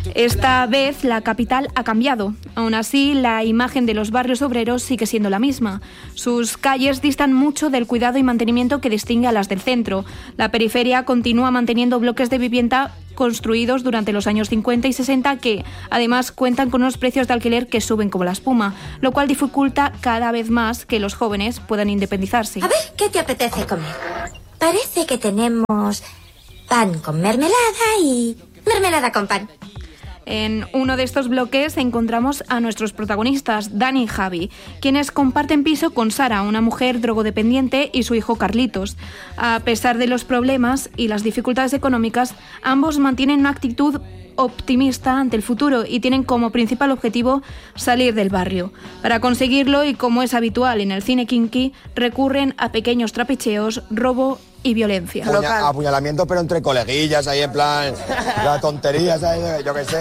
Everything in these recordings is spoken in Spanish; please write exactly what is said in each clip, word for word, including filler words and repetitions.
Esta vez la capital ha cambiado. Aún así, la imagen de los barrios obreros sigue siendo la misma. Sus calles distan mucho del cuidado y mantenimiento que distingue a las del centro. La periferia continúa manteniendo bloques de vivienda construidos durante los años cincuenta y sesenta que, además, cuentan con unos precios de alquiler que suben como la espuma, lo cual dificulta cada vez más que los jóvenes puedan independizarse. A ver, ¿qué te apetece comer? Parece que tenemos pan con mermelada y mermelada con pan. En uno de estos bloques encontramos a nuestros protagonistas, Dani y Javi, quienes comparten piso con Sara, una mujer drogodependiente, y su hijo Carlitos. A pesar de los problemas y las dificultades económicas, ambos mantienen una actitud optimista ante el futuro y tienen como principal objetivo salir del barrio. Para conseguirlo, y como es habitual en el cine kinky, recurren a pequeños trapicheos, robo y violencia. Apuña, apuñalamiento, pero entre coleguillas, ahí en plan, las tonterías, ahí, yo qué sé.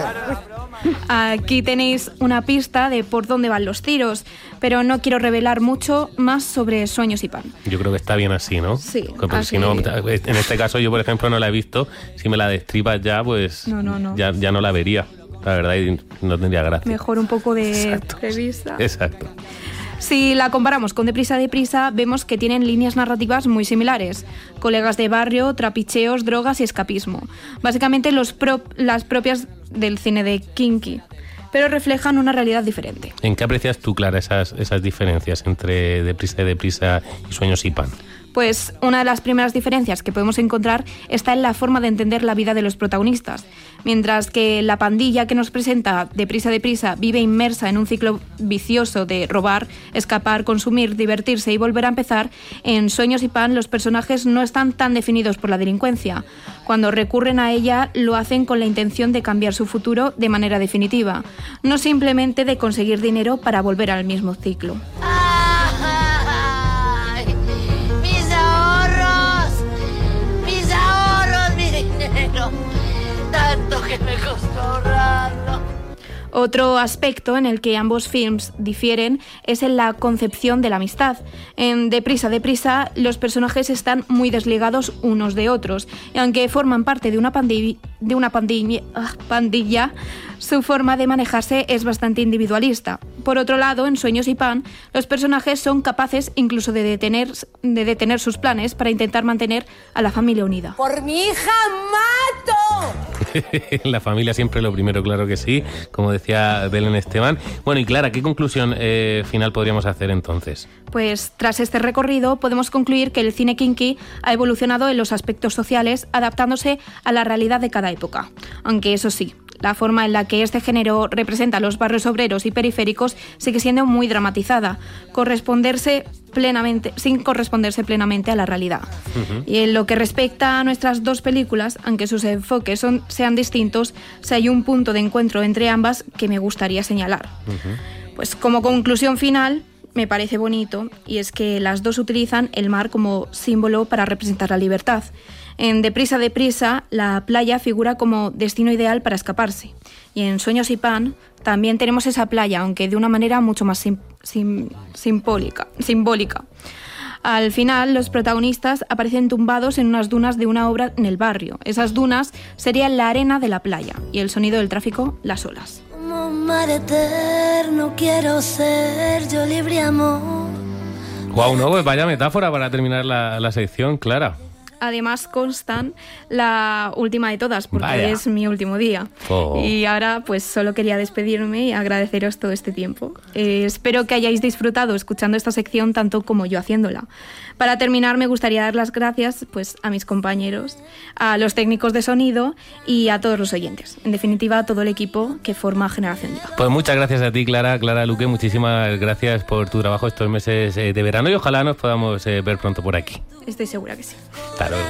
Aquí tenéis una pista de por dónde van los tiros, pero no quiero revelar mucho más sobre Sueños y Pan. Yo creo que está bien así, ¿no? Sí. Porque así... si no, en este caso yo, por ejemplo, no la he visto. Si me la destripas ya, pues no, no, no. Ya, ya no la vería, la verdad, y no tendría gracia. Mejor un poco de revista. Exacto. Si la comparamos con Deprisa, Deprisa, vemos que tienen líneas narrativas muy similares. Colegas de barrio, trapicheos, drogas y escapismo. Básicamente los pro- las propias del cine de kinky, pero reflejan una realidad diferente. ¿En qué aprecias tú, Clara, esas, esas diferencias entre Deprisa y Deprisa y Sueños y Pan? Pues una de las primeras diferencias que podemos encontrar está en la forma de entender la vida de los protagonistas. Mientras que la pandilla que nos presenta Deprisa, Deprisa vive inmersa en un ciclo vicioso de robar, escapar, consumir, divertirse y volver a empezar, en Sueños y Pan los personajes no están tan definidos por la delincuencia. Cuando recurren a ella, lo hacen con la intención de cambiar su futuro de manera definitiva, no simplemente de conseguir dinero para volver al mismo ciclo. Tanto que me costó ahorrarlo. Otro aspecto en el que ambos films difieren es en la concepción de la amistad. En Deprisa, Deprisa, los personajes están muy desligados unos de otros, y aunque forman parte de una pandilla, de una pandilla, ah, pandilla, su forma de manejarse es bastante individualista. Por otro lado, en Sueños y Pan, los personajes son capaces incluso de detener, de detener sus planes para intentar mantener a la familia unida. ¡Por mi hija mato! La familia siempre lo primero, claro que sí, como decía Belén Esteban. Bueno, y Clara, ¿qué conclusión eh, final podríamos hacer entonces? Pues tras este recorrido podemos concluir que el cine kinky ha evolucionado en los aspectos sociales, adaptándose a la realidad de cada época. Aunque eso sí, la forma en la que este género representa los barrios obreros y periféricos sigue siendo muy dramatizada, corresponderse plenamente, sin corresponderse plenamente a la realidad. Uh-huh. Y en lo que respecta a nuestras dos películas, aunque sus enfoques son, sean distintos, sí hay un punto de encuentro entre ambas que me gustaría señalar. Uh-huh. Pues como conclusión final, me parece bonito, y es que las dos utilizan el mar como símbolo para representar la libertad. En Deprisa, Deprisa, la playa figura como destino ideal para escaparse. Y en Sueños y Pan también tenemos esa playa, aunque de una manera mucho más sim- sim- simbólica, simbólica. Al final, los protagonistas aparecen tumbados en unas dunas de una obra en el barrio. Esas dunas serían la arena de la playa y el sonido del tráfico, las olas. Como mar eterno quiero ser yo, libre amor. Guau, no, pues vaya metáfora para terminar la, la sección, Clara. Además constan la última de todas, porque Vaya. es mi último día. Oh. Y ahora pues solo quería despedirme y agradeceros todo este tiempo. Eh, espero que hayáis disfrutado escuchando esta sección tanto como yo haciéndola. Para terminar, me gustaría dar las gracias pues, a mis compañeros, a los técnicos de sonido y a todos los oyentes. En definitiva, a todo el equipo que forma Generación Ya. Pues muchas gracias a ti, Clara, Clara Luque, muchísimas gracias por tu trabajo estos meses de verano y ojalá nos podamos eh, ver pronto por aquí. Estoy segura que sí. Tal